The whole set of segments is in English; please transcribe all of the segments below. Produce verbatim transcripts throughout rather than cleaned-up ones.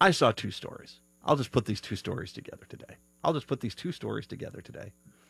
I saw two stories. I'll just put these two stories together today. I'll just put these two stories together today.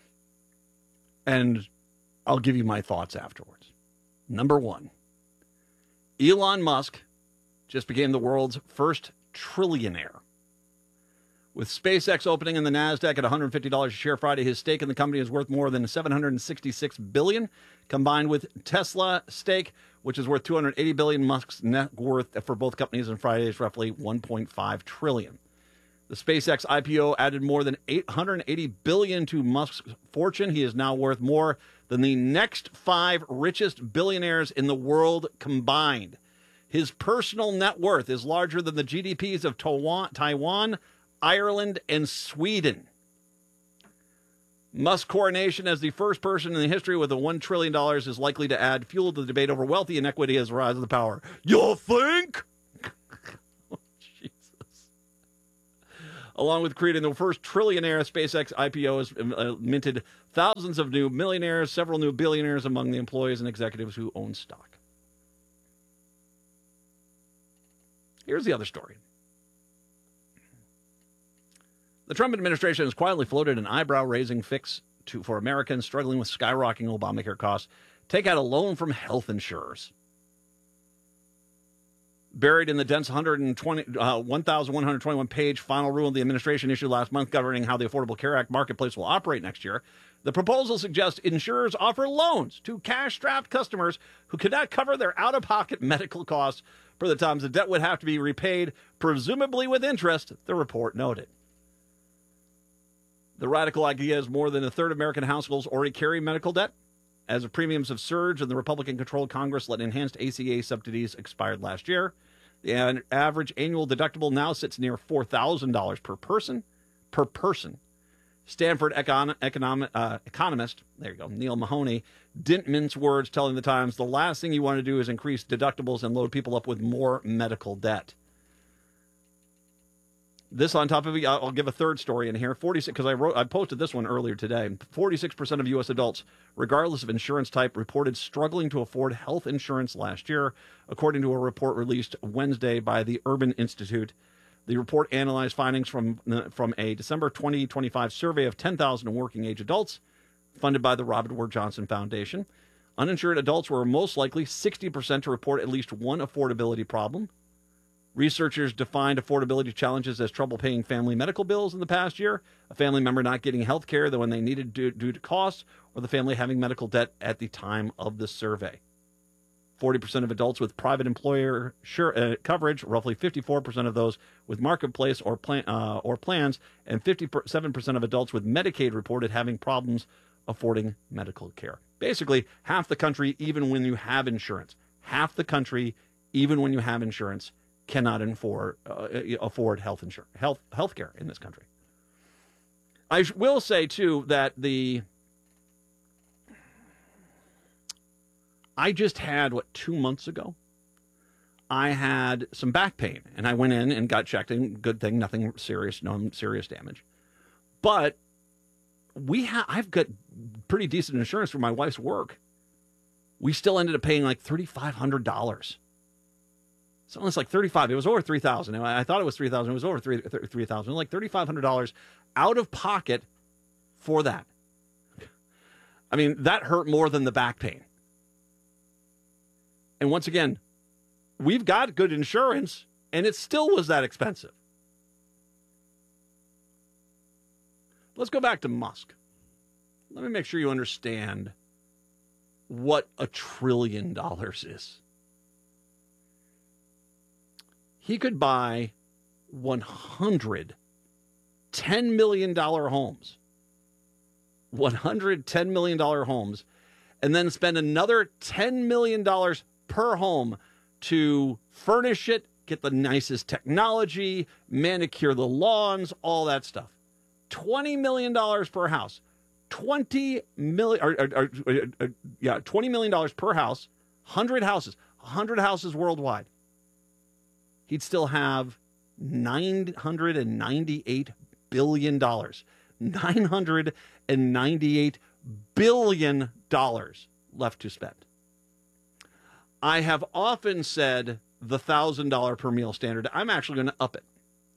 And I'll give you my thoughts afterwards. Number one, Elon Musk just became the world's first trillionaire. With SpaceX opening in the NASDAQ at one hundred fifty dollars a share Friday, his stake in the company is worth more than seven hundred sixty-six billion dollars, combined with Tesla stake, which is worth two hundred eighty billion dollars. Musk's net worth for both companies on Friday is roughly one point five trillion dollars. The SpaceX I P O added more than eight hundred eighty billion dollars to Musk's fortune. He is now worth more than the next five richest billionaires in the world combined. His personal net worth is larger than the G D Ps of Taiwan, Ireland, and Sweden. Musk's coronation as the first person in the history with a one trillion dollars is likely to add fuel to the debate over wealth inequity as the rise of the power. You think? Oh, Jesus. Along with creating the first trillionaire, SpaceX I P O has uh, minted thousands of new millionaires, several new billionaires among the employees and executives who own stock. Here's the other story. The Trump administration has quietly floated an eyebrow-raising fix to, for Americans struggling with skyrocketing Obamacare costs. Take out a loan from health insurers. Buried in the dense one hundred twenty, uh, one thousand one hundred twenty-one page final rule the administration issued last month governing how the Affordable Care Act marketplace will operate next year, the proposal suggests insurers offer loans to cash-strapped customers who cannot cover their out-of-pocket medical costs for the times the debt would have to be repaid, presumably with interest, the report noted. The radical idea is more than a third of American households already carry medical debt. As the premiums have surged and the Republican-controlled Congress let enhanced A C A subsidies expired last year, the average annual deductible now sits near four thousand dollars per person. Per person. Stanford econ- economic, uh, economist, there you go, Neil Mahoney, didn't mince words, telling the Times the last thing you want to do is increase deductibles and load people up with more medical debt. This on top of it, I'll give a third story in here. forty-six because I wrote, I posted this one earlier today. forty-six percent of U S adults, regardless of insurance type, reported struggling to afford health insurance last year, according to a report released Wednesday by the Urban Institute. The report analyzed findings from from a December twenty twenty-five survey of ten thousand working age adults, funded by the Robert Wood Johnson Foundation. Uninsured adults were most likely sixty percent to report at least one affordability problem. Researchers defined affordability challenges as trouble paying family medical bills in the past year, a family member not getting health care when they needed due, due to costs, or the family having medical debt at the time of the survey. forty percent of adults with private employer sure, uh, coverage, roughly fifty-four percent of those with marketplace or, plan, uh, or plans, and fifty-seven percent of adults with Medicaid reported having problems affording medical care. Basically, half the country, even when you have insurance, half the country, even when you have insurance, cannot afford, uh, afford health insurance, health health care in this country. I will say, too, that the I just had, what, two months ago, I had some back pain, and I went in and got checked, and good thing, nothing serious, no serious damage. But we have, I've got pretty decent insurance for my wife's work. We still ended up paying like three thousand five hundred dollars. So it's like thirty-five. It was over three thousand. I thought it was three thousand. It was over three three thousand. Like thirty five hundred dollars out of pocket for that. I mean, that hurt more than the back pain. And once again, we've got good insurance, and it still was that expensive. Let's go back to Musk. Let me make sure you understand what a trillion dollars is. He could buy one hundred ten million dollars homes, one hundred ten million dollars homes, and then spend another ten million dollars per home to furnish it, get the nicest technology, manicure the lawns, all that stuff. twenty million dollars per house. twenty million or, or, or, or, yeah, twenty million dollars per house, one hundred houses, one hundred houses worldwide. He'd still have nine hundred ninety-eight billion dollars. nine hundred ninety-eight billion dollars left to spend. I have often said the one thousand dollars per meal standard. I'm actually going to up it.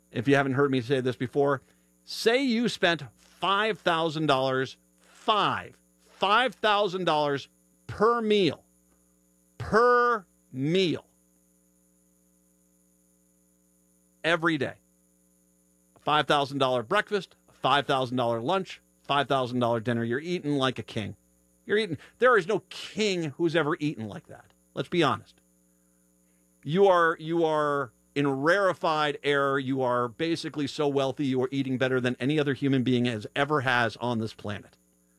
if you haven't heard me say this before, say you spent five thousand dollars, five, five thousand dollars per meal, per meal, every day. A five thousand dollars breakfast, a five thousand dollars lunch, five thousand dollars dinner. You're eating like a king. You're eating. There is no king who's ever eaten like that. Let's be honest. You are, you are in rarefied air. You are basically so wealthy, you are eating better than any other human being has ever has on this planet.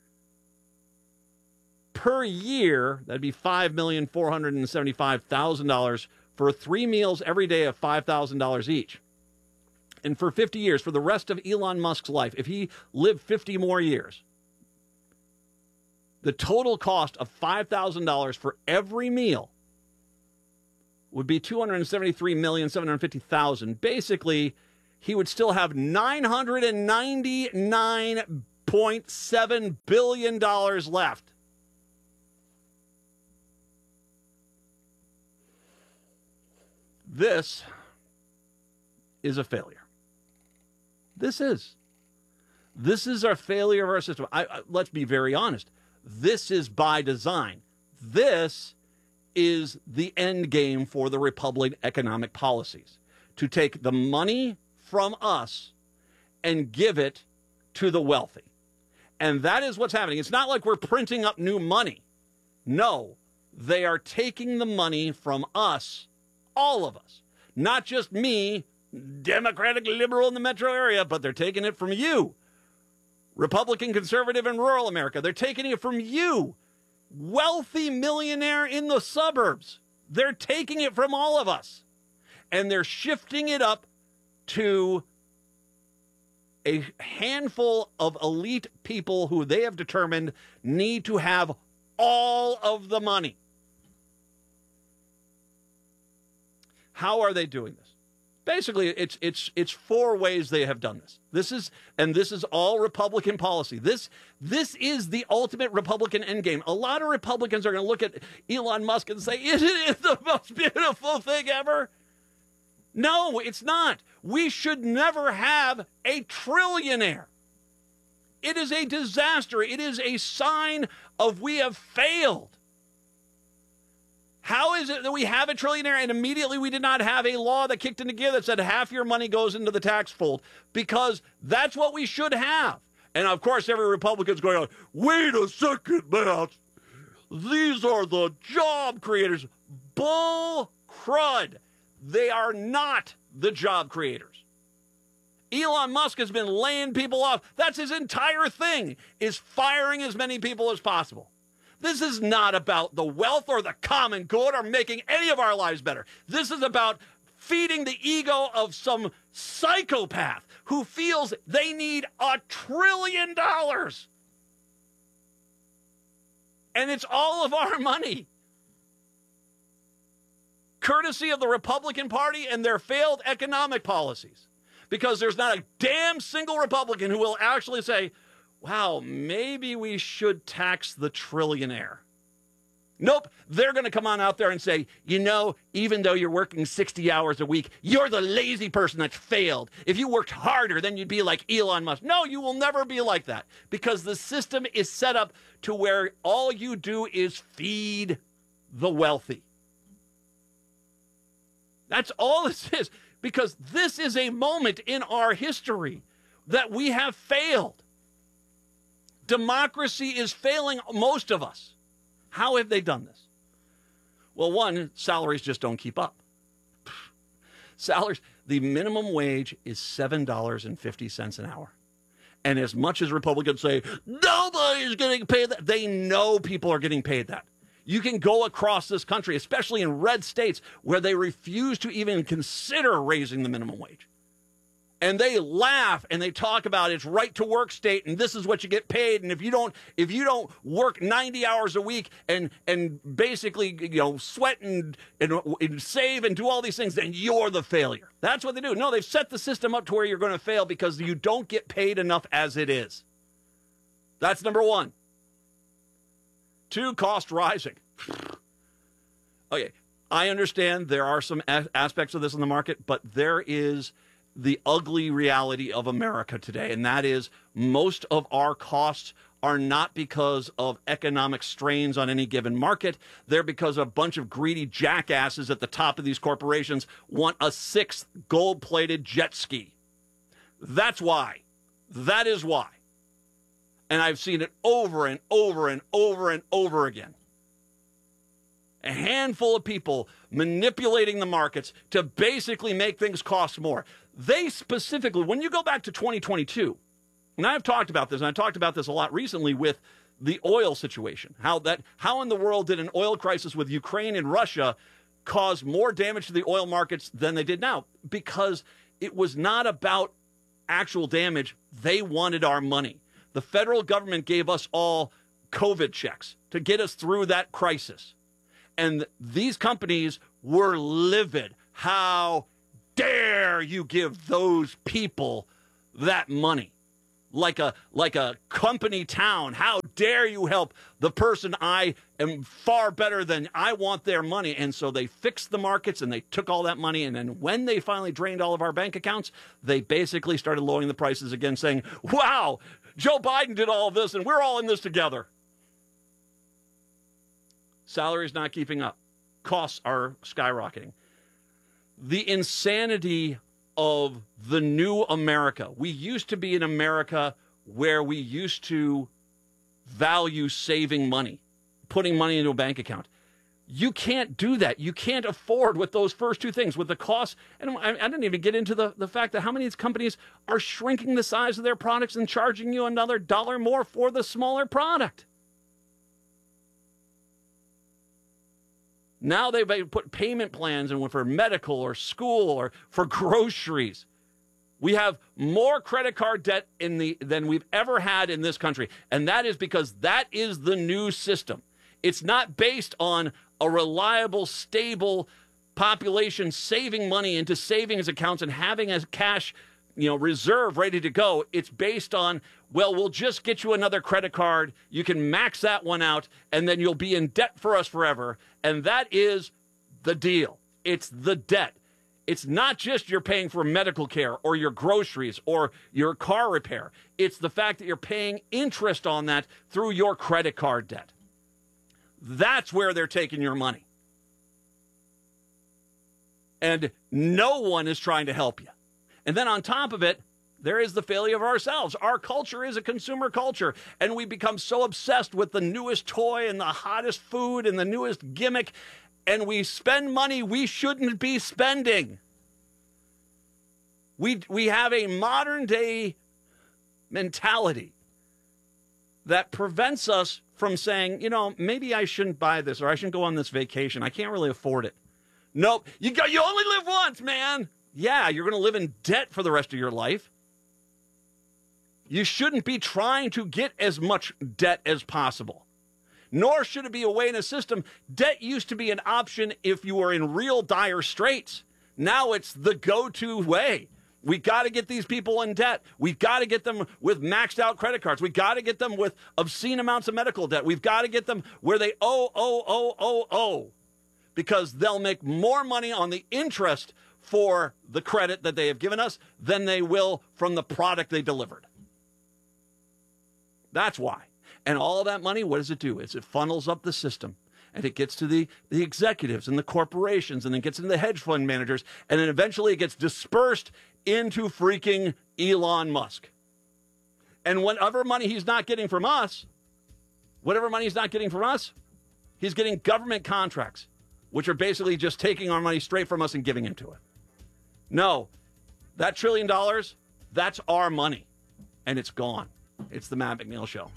Per year, that'd be five million four hundred seventy-five thousand dollars for three meals every day of five thousand dollars each. And for fifty years, for the rest of Elon Musk's life, if he lived fifty more years, the total cost of five thousand dollars for every meal would be two hundred seventy-three million seven hundred fifty thousand dollars. Basically, he would still have nine hundred ninety-nine point seven billion dollars left. This is a failure. This is. This is our failure of our system. I, I, let's be very honest. This is by design. This is the end game for the Republican economic policies, to take the money from us and give it to the wealthy. And that is what's happening. It's not like we're printing up new money. No, they are taking the money from us, all of us, not just me, Democratic liberal in the metro area, but they're taking it from you, Republican conservative in rural America. They're taking it from you, wealthy millionaire in the suburbs. They're taking it from all of us, and they're shifting it up to a handful of elite people who they have determined need to have all of the money. How are they doing this? Basically, it's it's it's four ways they have done this. This is and this is all Republican policy. This this is the ultimate Republican endgame. A lot of Republicans are going to look at Elon Musk and say, "Isn't it the most beautiful thing ever?" No, it's not. We should never have a trillionaire. It is a disaster. It is a sign of we have failed. How is it that we have a trillionaire and immediately we did not have a law that kicked into gear that said half your money goes into the tax fold? Because that's what we should have. And of course, every Republican's going on, wait a second, Matt. These are the job creators. Bull crud. They are not the job creators. Elon Musk has been laying people off. That's his entire thing, is firing as many people as possible. This is not about the wealth or the common good or making any of our lives better. This is about feeding the ego of some psychopath who feels they need a trillion dollars. And it's all of our money. Courtesy of the Republican Party and their failed economic policies. Because there's not a damn single Republican who will actually say, wow, maybe we should tax the trillionaire. Nope, they're going to come on out there and say, you know, even though you're working sixty hours a week, you're the lazy person that's failed. If you worked harder, then you'd be like Elon Musk. No, you will never be like that, because the system is set up to where all you do is feed the wealthy. That's all this is, because this is a moment in our history that we have failed. Democracy is failing most of us. How have they done this? Well, one, salaries just don't keep up. Salaries, the minimum wage is seven dollars and fifty cents an hour. And as much as Republicans say, nobody's getting paid that, they know people are getting paid that. You can go across this country, especially in red states, where they refuse to even consider raising the minimum wage. And they laugh and they talk about it's right to work state and this is what you get paid. And if you don't, if you don't work ninety hours a week and and basically, you know, sweat and, and, and save and do all these things, then you're the failure. That's what they do. No, they've set the system up to where you're going to fail because you don't get paid enough as it is. That's number one. Two, cost rising. Okay, I understand there are some a- aspects of this in the market, but there is the ugly reality of America today, and that is most of our costs are not because of economic strains on any given market. They're because a bunch of greedy jackasses at the top of these corporations want a sixth gold-plated jet ski. That's why. That is why. And I've seen it over and over and over and over again. A handful of people manipulating the markets to basically make things cost more. They specifically, when you go back to twenty twenty-two, and I've talked about this, and I talked about this a lot recently with the oil situation, how that, how in the world did an oil crisis with Ukraine and Russia cause more damage to the oil markets than they did now? Because it was not about actual damage. They wanted our money. The federal government gave us all COVID checks to get us through that crisis. And these companies were livid. How dare you give those people that money? Like a like a company town. How dare you help the person I am far better than? I want their money. And so they fixed the markets and they took all that money. And then when they finally drained all of our bank accounts, they basically started lowering the prices again, saying, wow, Joe Biden did all of this and we're all in this together. Salaries not keeping up. Costs are skyrocketing. The insanity of the new America. We used to be in America where we used to value saving money, putting money into a bank account. You can't do that. You can't afford with those first two things, with the cost. And I, I didn't even get into the, the fact that how many of these companies are shrinking the size of their products and charging you another dollar more for the smaller product. Now they've put payment plans in for medical or school or for groceries. We have more credit card debt in the than we've ever had in this country. And that is because that is the new system. It's not based on a reliable, stable population saving money into savings accounts and having a cash, you know, reserve ready to go. It's based on, well, we'll just get you another credit card. You can max that one out, and then you'll be in debt for us forever. And that is the deal. It's the debt. It's not just you're paying for medical care or your groceries or your car repair. It's the fact that you're paying interest on that through your credit card debt. That's where they're taking your money. And no one is trying to help you. And then on top of it, there is the failure of ourselves. Our culture is a consumer culture, and we become so obsessed with the newest toy and the hottest food and the newest gimmick, and we spend money we shouldn't be spending. We, we have a modern-day mentality that prevents us from saying, you know, maybe I shouldn't buy this or I shouldn't go on this vacation. I can't really afford it. Nope. You, got, you only live once, man. Yeah, you're going to live in debt for the rest of your life. You shouldn't be trying to get as much debt as possible. Nor should it be a way in a system. Debt used to be an option if you were in real dire straits. Now it's the go-to way. We got to get these people in debt. We've got to get them with maxed out credit cards. We've got to get them with obscene amounts of medical debt. We've got to get them where they owe, owe, owe, owe, owe. Because they'll make more money on the interest for the credit that they have given us than they will from the product they delivered. That's why. And all that money, what does it do? Is it funnels up the system. And it gets to the, the executives and the corporations, and then gets into the hedge fund managers, and then eventually it gets dispersed into freaking Elon Musk. And whatever money he's not getting from us, whatever money he's not getting from us, he's getting government contracts, which are basically just taking our money straight from us and giving it to it. No, that trillion dollars, that's our money, and it's gone. It's the Matt McNeil Show.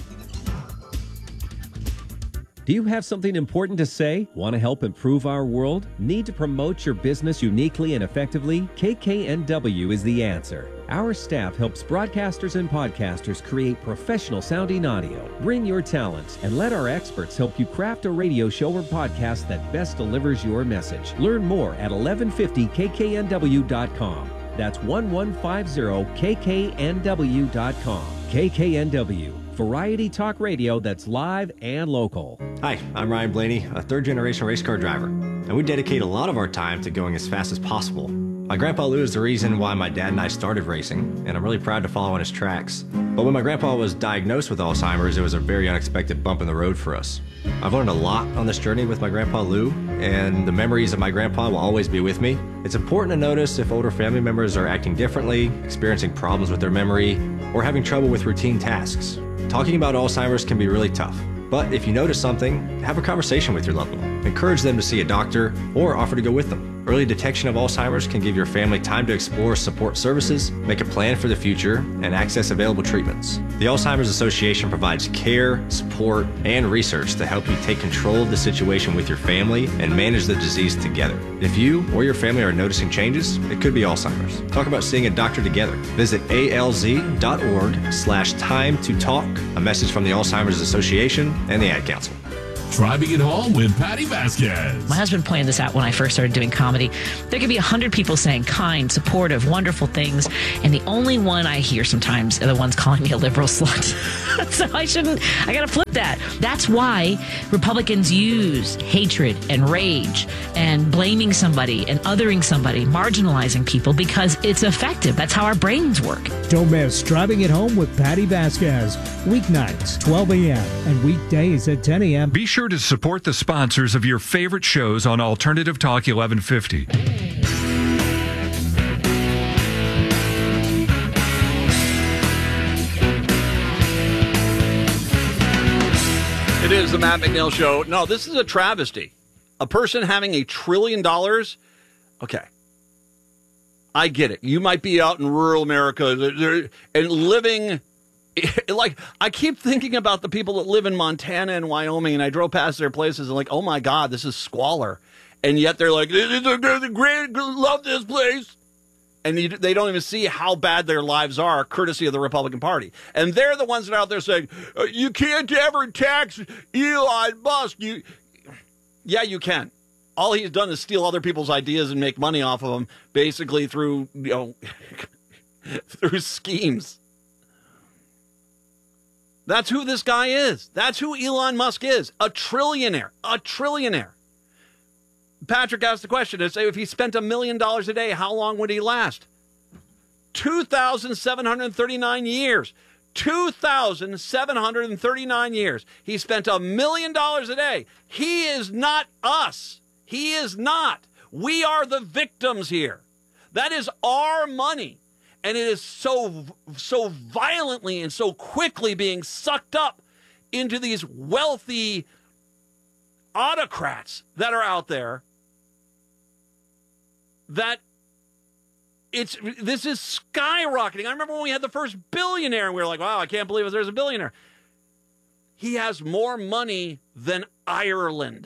Do you have something important to say? Want to help improve our world? Need to promote your business uniquely and effectively? K K N W is the answer. Our staff helps broadcasters and podcasters create professional sounding audio. Bring your talents and let our experts help you craft a radio show or podcast that best delivers your message. Learn more at eleven fifty K K N W dot com. That's eleven fifty K K N W dot com. K K N W, variety talk radio that's live and local. Hi, I'm Ryan Blaney, a third-generation race car driver, and we dedicate a lot of our time to going as fast as possible. My grandpa Lou is the reason why my dad and I started racing, and I'm really proud to follow in his tracks. But when my grandpa was diagnosed with Alzheimer's, it was a very unexpected bump in the road for us. I've learned a lot on this journey with my grandpa Lou, and the memories of my grandpa will always be with me. It's important to notice if older family members are acting differently, experiencing problems with their memory, or having trouble with routine tasks. Talking about Alzheimer's can be really tough, but if you notice something, have a conversation with your loved one. Encourage them to see a doctor or offer to go with them. Early detection of Alzheimer's can give your family time to explore support services, make a plan for the future, and access available treatments. The Alzheimer's Association provides care, support, and research to help you take control of the situation with your family and manage the disease together. If you or your family are noticing changes, it could be Alzheimer's. Talk about seeing a doctor together. Visit alz.org slash time to talk. A message from the Alzheimer's Association and the Ad Council. Driving it home with Patty Vasquez. My husband pointed this out when I first started doing comedy. There could be a hundred people saying kind, supportive, wonderful things, and the only one I hear sometimes are the ones calling me a liberal slut. So I shouldn't, I gotta flip that. That's why Republicans use hatred and rage and blaming somebody and othering somebody, marginalizing people, because it's effective. That's how our brains work. Don't miss Driving It Home with Patty Vasquez. Weeknights, twelve a.m. and weekdays at ten a.m. Be sure to support the sponsors of your favorite shows on Alternative Talk eleven fifty. It is the Matt McNeil Show. No, this is a travesty. A person having a trillion dollars. Okay. I get it. You might be out in rural America and living... Like, I keep thinking about the people that live in Montana and Wyoming, and I drove past their places and like, oh my God, this is squalor. And yet they're like, they're great, love this place. And you, they don't even see how bad their lives are, courtesy of the Republican Party. And they're the ones that are out there saying, you can't ever tax Elon Musk. You, yeah, you can. All he's done is steal other people's ideas and make money off of them, basically through, you know, through schemes. That's who this guy is. That's who Elon Musk is. A trillionaire. A trillionaire. Patrick asked the question, if he spent a million dollars a day, how long would he last? two thousand seven hundred thirty-nine years. two thousand seven hundred thirty-nine years. He spent a million dollars a day. He is not us. He is not. We are the victims here. That is our money. And it is so, so violently and so quickly being sucked up into these wealthy autocrats that are out there that it's this is skyrocketing. I remember when we had the first billionaire and we were like, wow, I can't believe there's a billionaire. He has more money than Ireland.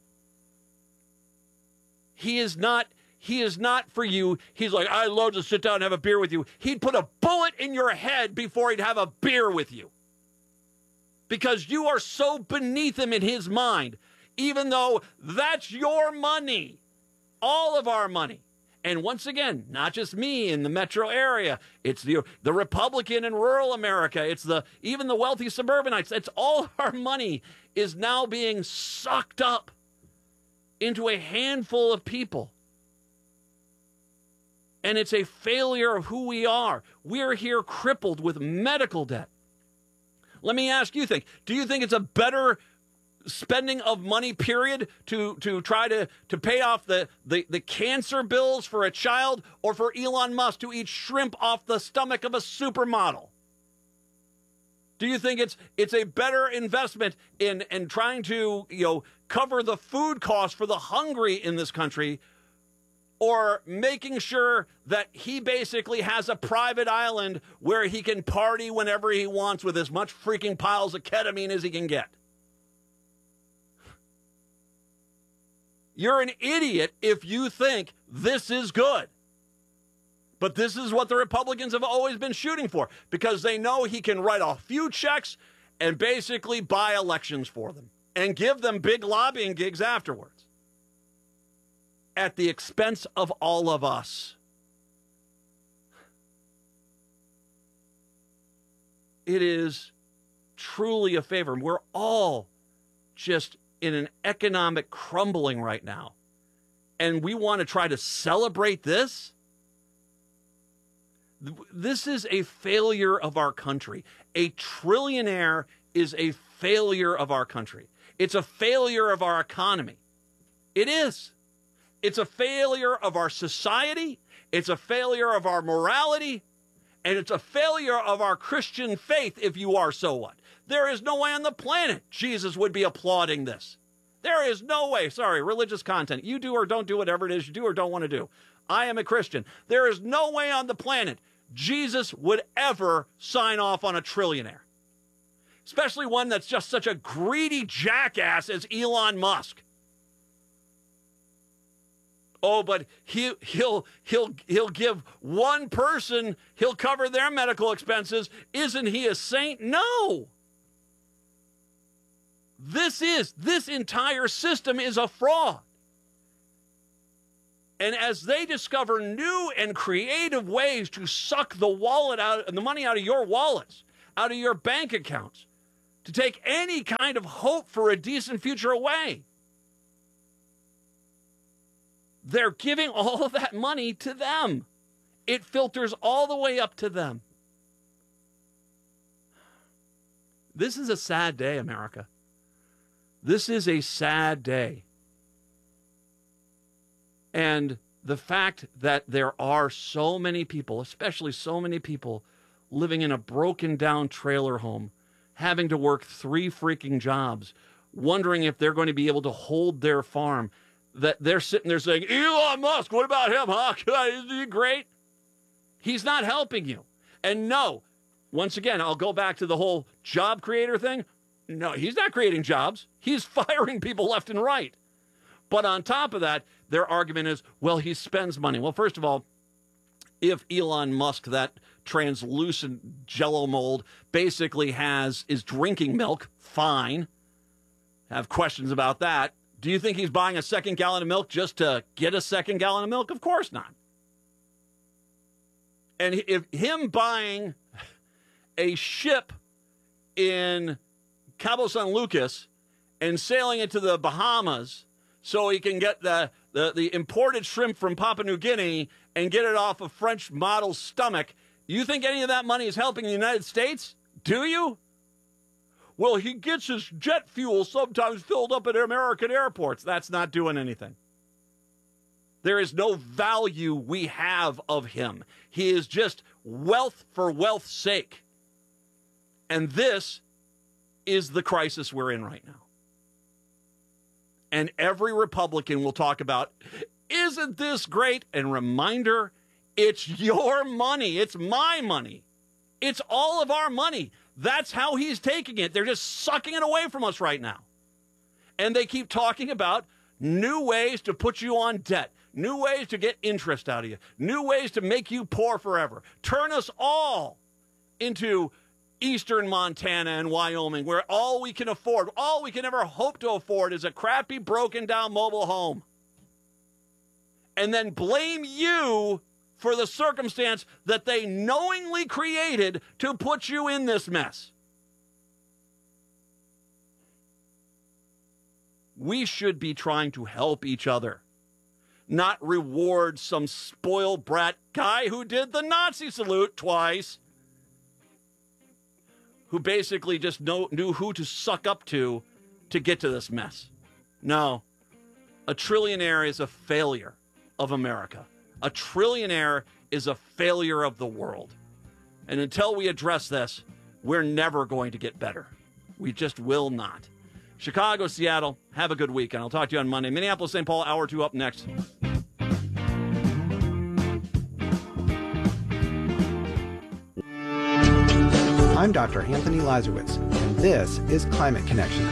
He is not... He is not for you. He's like, I'd love to sit down and have a beer with you. He'd put a bullet in your head before he'd have a beer with you. Because you are so beneath him in his mind, even though that's your money. All of our money. And once again, not just me in the metro area. It's the, the Republican in rural America. It's the even the wealthy suburbanites. It's all our money is now being sucked up into a handful of people. And it's a failure of who we are. We're here crippled with medical debt. Let me ask you, think, do you think it's a better spending of money, period, to, to try to, to pay off the, the, the cancer bills for a child, or for Elon Musk to eat shrimp off the stomach of a supermodel? Do you think it's it's a better investment in, in trying to, you know, cover the food costs for the hungry in this country, or making sure that he basically has a private island where he can party whenever he wants with as much freaking piles of ketamine as he can get? You're an idiot if you think this is good. But this is what the Republicans have always been shooting for, because they know he can write a few checks and basically buy elections for them and give them big lobbying gigs afterwards, at the expense of all of us. It is truly a favor. We're all just in an economic crumbling right now. And we want to try to celebrate this? This is a failure of our country. A trillionaire is a failure of our country. It's a failure of our economy. It is. It's a failure of our society. It's a failure of our morality. And it's a failure of our Christian faith, if you are, so what? There is no way on the planet Jesus would be applauding this. There is no way. Sorry, religious content. You do or don't do whatever it is you do or don't want to do. I am a Christian. There is no way on the planet Jesus would ever sign off on a trillionaire. Especially one that's just such a greedy jackass as Elon Musk. Oh, but he, he'll he'll he'll give one person, he'll cover their medical expenses. Isn't he a saint? No. This is, this entire system is a fraud. And as they discover new and creative ways to suck the wallet out, the money out of your wallets, out of your bank accounts, to take any kind of hope for a decent future away, they're giving all of that money to them. It filters all the way up to them. This is a sad day, America. This is a sad day. And the fact that there are so many people, especially so many people, living in a broken down trailer home, having to work three freaking jobs, wondering if they're going to be able to hold their farm, that they're sitting there saying, Elon Musk, what about him, huh? Isn't he great? He's not helping you. And no, once again, I'll go back to the whole job creator thing. No, he's not creating jobs. He's firing people left and right. But on top of that, their argument is, well, he spends money. Well, first of all, if Elon Musk, that translucent jello mold, basically has is drinking milk, fine. I have questions about that. Do you think he's buying a second gallon of milk just to get a second gallon of milk? Of course not. And if him buying a ship in Cabo San Lucas and sailing it to the Bahamas so he can get the, the, the imported shrimp from Papua New Guinea and get it off a French model's stomach, you think any of that money is helping the United States? Do you? Well, he gets his jet fuel sometimes filled up at American airports. That's not doing anything. There is no value we have of him. He is just wealth for wealth's sake. And this is the crisis we're in right now. And every Republican will talk about, isn't this great? And reminder, it's your money. It's my money. It's all of our money. That's how he's taking it. They're just sucking it away from us right now. And they keep talking about new ways to put you on debt, new ways to get interest out of you, new ways to make you poor forever, turn us all into eastern Montana and Wyoming, where all we can afford, all we can ever hope to afford is a crappy, broken down mobile home. And then blame you for the circumstance that they knowingly created to put you in this mess. We should be trying to help each other, not reward some spoiled brat guy who did the Nazi salute twice, who basically just know, knew who to suck up to to get to this mess. No, a trillionaire is a failure of America. A trillionaire is a failure of the world. And until we address this, we're never going to get better. We just will not. Chicago, Seattle, have a good weekend. I'll talk to you on Monday. Minneapolis, Saint Paul, hour two up next. I'm Doctor Anthony Lazarowitz, and this is Climate Connections.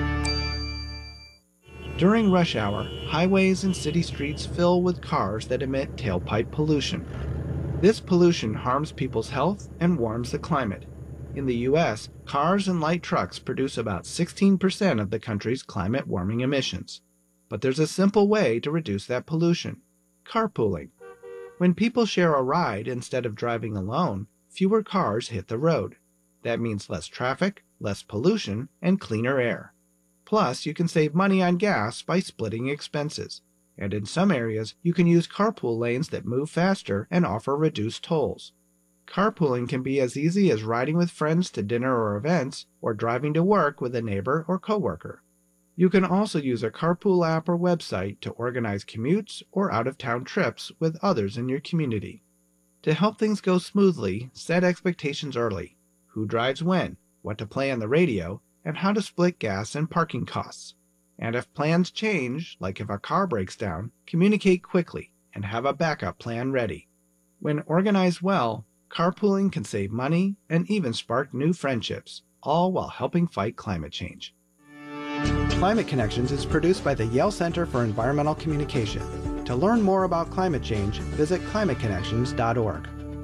During rush hour, highways and city streets fill with cars that emit tailpipe pollution. This pollution harms people's health and warms the climate. In the U S, cars and light trucks produce about sixteen percent of the country's climate warming emissions. But there's a simple way to reduce that pollution: carpooling. When people share a ride instead of driving alone, fewer cars hit the road. That means less traffic, less pollution, and cleaner air. Plus, you can save money on gas by splitting expenses. And in some areas, you can use carpool lanes that move faster and offer reduced tolls. Carpooling can be as easy as riding with friends to dinner or events, or driving to work with a neighbor or coworker. You can also use a carpool app or website to organize commutes or out-of-town trips with others in your community. To help things go smoothly, set expectations early. Who drives when, what to play on the radio, and how to split gas and parking costs. And if plans change, like if a car breaks down, communicate quickly and have a backup plan ready. When organized well, carpooling can save money and even spark new friendships, all while helping fight climate change. Climate Connections is produced by the Yale Center for Environmental Communication. To learn more about climate change, visit climate connections dot org.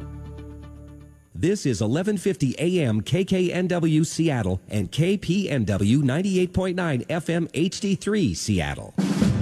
This is eleven fifty A M K K N W Seattle and K P N W ninety-eight point nine F M H D three Seattle.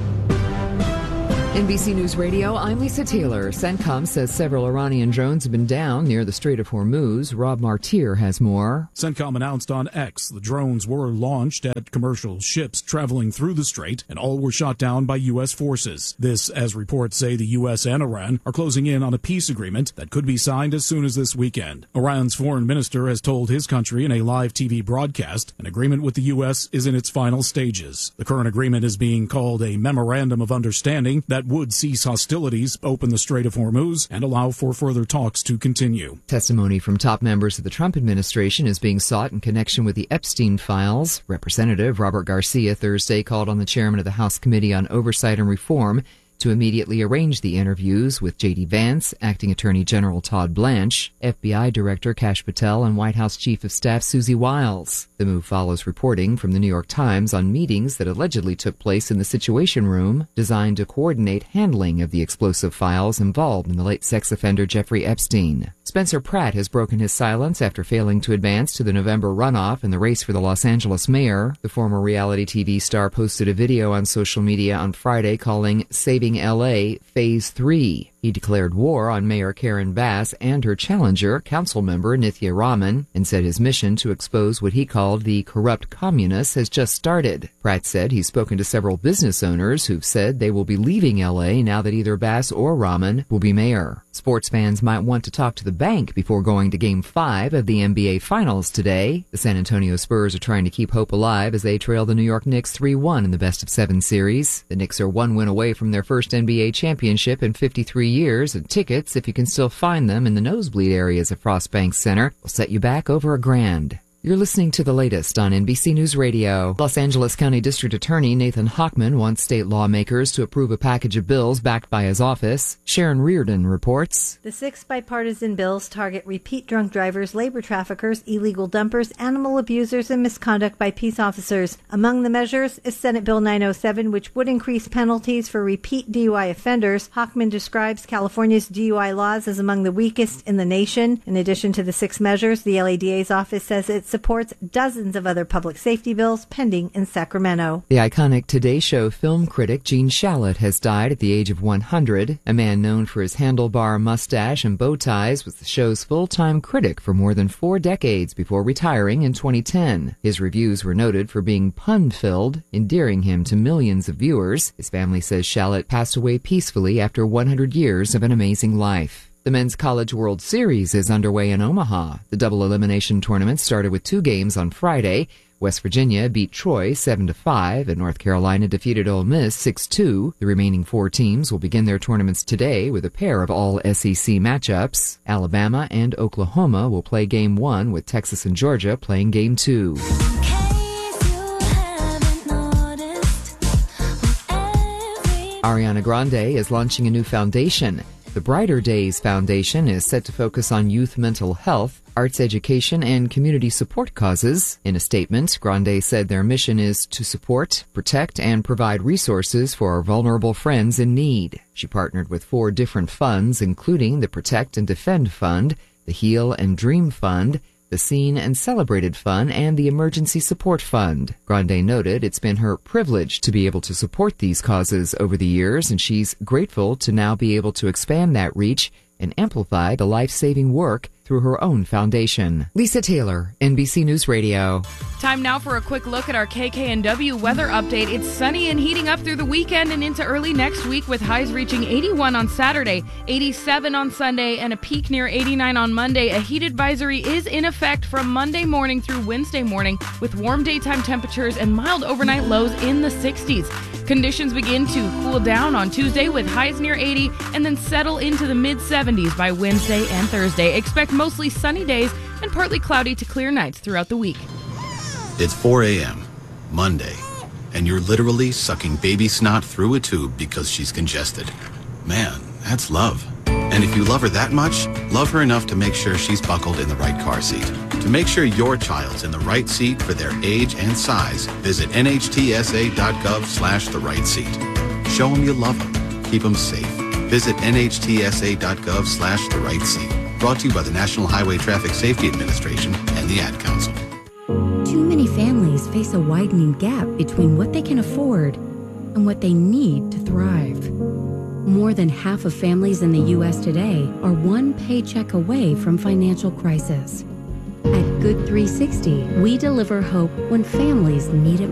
N B C News Radio, I'm Lisa Taylor. CENTCOM says several Iranian drones have been down near the Strait of Hormuz. Rob Martir has more. CENTCOM announced on X the drones were launched at commercial ships traveling through the strait, and all were shot down by U S forces. This, as reports say, the U S and Iran are closing in on a peace agreement that could be signed as soon as this weekend. Iran's foreign minister has told his country in a live T V broadcast an agreement with the U S is in its final stages. The current agreement is being called a Memorandum of Understanding that would cease hostilities, open the Strait of Hormuz, and allow for further talks to continue. Testimony from top members of the Trump administration is being sought in connection with the Epstein files. Representative Robert Garcia Thursday called on the chairman of the House Committee on Oversight and Reform to immediately arrange the interviews with J D Vance, Acting Attorney General Todd Blanche, F B I Director Kash Patel, and White House Chief of Staff Susie Wiles. The move follows reporting from the New York Times on meetings that allegedly took place in the Situation Room, designed to coordinate handling of the explosive files involved in the late sex offender Jeffrey Epstein. Spencer Pratt has broken his silence after failing to advance to the November runoff in the race for the Los Angeles mayor. The former reality T V star posted a video on social media on Friday calling Saving L A Phase three. He declared war on Mayor Karen Bass and her challenger, Councilmember Nithya Raman, and said his mission to expose what he called the corrupt communists has just started. Pratt said he's spoken to several business owners who've said they will be leaving L A now that either Bass or Raman will be mayor. Sports fans might want to talk to the bank before going to Game five of the N B A Finals today. The San Antonio Spurs are trying to keep hope alive as they trail the New York Knicks three one in the best-of-seven series. The Knicks are one win away from their first N B A championship in fifty-three years, and tickets, if you can still find them in the nosebleed areas of Frost Bank Center, will set you back over a grand. You're listening to the latest on N B C News Radio. Los Angeles County District Attorney Nathan Hochman wants state lawmakers to approve a package of bills backed by his office. Sharon Reardon reports. The six bipartisan bills target repeat drunk drivers, labor traffickers, illegal dumpers, animal abusers, and misconduct by peace officers. Among the measures is Senate Bill nine oh seven, which would increase penalties for repeat D U I offenders. Hochman describes California's D U I laws as among the weakest in the nation. In addition to the six measures, the L A D A's office says it's supports dozens of other public safety bills pending in Sacramento. The iconic Today Show film critic Gene Shalit has died at the age of one hundred. A man known for his handlebar mustache and bow ties was the show's full-time critic for more than four decades before retiring in twenty ten. His reviews were noted for being pun-filled, endearing him to millions of viewers. His family says Shalit passed away peacefully after one hundred years of an amazing life. The Men's College World Series is underway in Omaha. The double elimination tournament started with two games on Friday. West Virginia beat Troy seven to five, and North Carolina defeated Ole Miss six two. The remaining four teams will begin their tournaments today with a pair of all S E C matchups. Alabama and Oklahoma will play Game one, with Texas and Georgia playing Game two. Ariana Grande is launching a new foundation. The Brighter Days Foundation is set to focus on youth mental health, arts education, and community support causes. In a statement, Grande said their mission is to support, protect, and provide resources for our vulnerable friends in need. She partnered with four different funds, including the Protect and Defend Fund, the Heal and Dream Fund, the Seen and Celebrated Fund, and the Emergency Support Fund. Grande noted it's been her privilege to be able to support these causes over the years, and she's grateful to now be able to expand that reach and amplify the life-saving work through her own foundation. Lisa Taylor, N B C News Radio. Time now for a quick look at our K K N W weather update. It's sunny and heating up through the weekend and into early next week, with highs reaching eighty-one on Saturday, eighty-seven on Sunday, and a peak near eighty-nine on Monday. A heat advisory is in effect from Monday morning through Wednesday morning, with warm daytime temperatures and mild overnight lows in the sixties. Conditions begin to cool down on Tuesday with highs near eighty and then settle into the mid seventies by Wednesday and Thursday. Expect mostly sunny days and partly cloudy to clear nights throughout the week. It's four a.m., Monday, and you're literally sucking baby snot through a tube because she's congested. Man, that's love. And if you love her that much, love her enough to make sure she's buckled in the right car seat. To make sure your child's in the right seat for their age and size, visit nhtsa.gov slash the right seat. Show them you love them. Keep them safe. Visit nhtsa.gov slash the right seat. Brought to you by the National Highway Traffic Safety Administration and the Ad Council. Too many families face a widening gap between what they can afford and what they need to thrive. More than half of families in the U S today are one paycheck away from financial crisis. At Good three sixty, we deliver hope when families need it